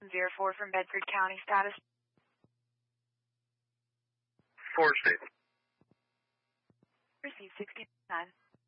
04 from Bedford County, status. 4 stable. Receive 69.